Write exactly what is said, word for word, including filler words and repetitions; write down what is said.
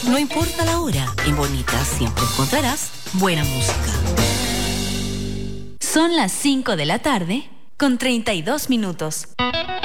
No importa la hora, en Bonita siempre encontrarás buena música. Son las cinco de la tarde con treinta y dos minutos.